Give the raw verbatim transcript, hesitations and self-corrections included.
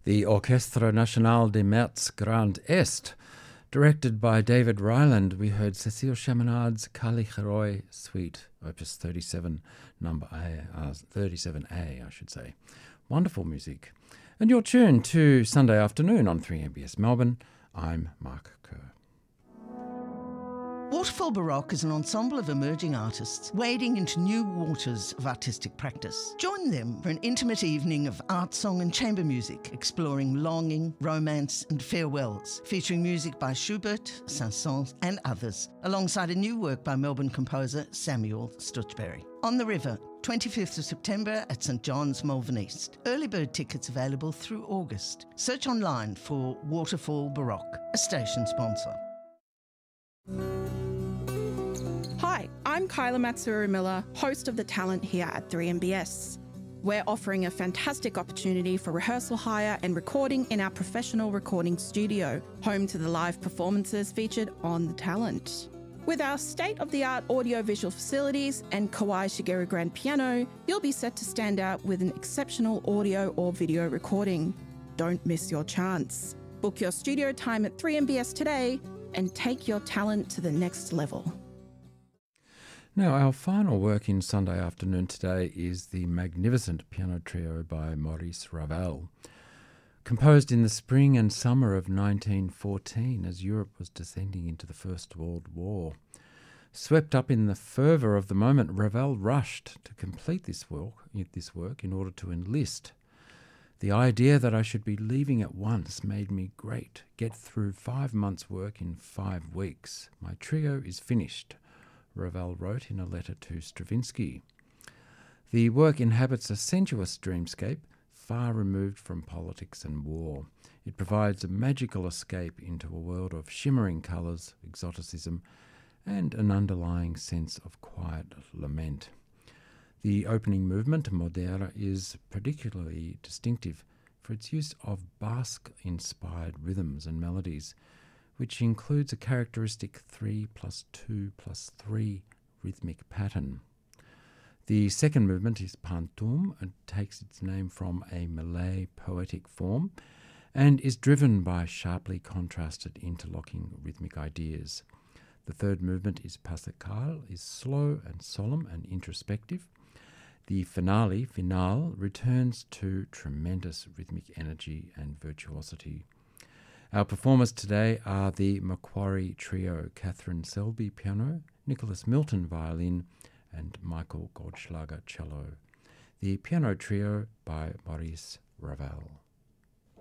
The Orchestre National de Metz Grand Est, directed by David Ryland. We heard Cécile Chaminade Kali-Kheroi Suite, Opus thirty-seven, number A, uh, thirty-seven A, I should say. Wonderful music. And you're tuned to Sunday Afternoon on three M B S Melbourne. I'm Mark Kerr. Waterfall Baroque is an ensemble of emerging artists wading into new waters of artistic practice. Join them for an intimate evening of art song and chamber music, exploring longing, romance and farewells, featuring music by Schubert, Saint-Saëns and others, alongside a new work by Melbourne composer Samuel Stutchberry. On the River, twenty-fifth of September at St John's, Malvern East. Early bird tickets available through August. Search online for Waterfall Baroque, a station sponsor. Hi, I'm Kyla Matsuru-Miller, host of The Talent here at three M B S. We're offering a fantastic opportunity for rehearsal hire and recording in our professional recording studio, home to the live performances featured on The Talent. With our state-of-the-art audio-visual facilities and Kawai Shigeru grand piano, you'll be set to stand out with an exceptional audio or video recording. Don't miss your chance. Book your studio time at three M B S today and take your talent to the next level. Now, our final work in Sunday Afternoon today is the magnificent piano trio by Maurice Ravel. Composed in the spring and summer of nineteen fourteen as Europe was descending into the First World War. Swept up in the fervour of the moment, Ravel rushed to complete this work, this work in order to enlist. The idea that I should be leaving at once made me great. Get through five months' work in five weeks. My trio is finished, Ravel wrote in a letter to Stravinsky. The work inhabits a sensuous dreamscape, far removed from politics and war. It provides a magical escape into a world of shimmering colours, exoticism, and an underlying sense of quiet lament. The opening movement, Modera, is particularly distinctive for its use of Basque-inspired rhythms and melodies, which includes a characteristic three plus two plus three rhythmic pattern. The second movement is Pantoum and takes its name from a Malay poetic form and is driven by sharply contrasted interlocking rhythmic ideas. The third movement is Passecal, is slow and solemn and introspective. The finale, Finale, returns to tremendous rhythmic energy and virtuosity. Our performers today are the Macquarie Trio, Catherine Selby piano, Nicholas Milton violin, and Michael Goldschlager cello. The piano trio by Maurice Ravel.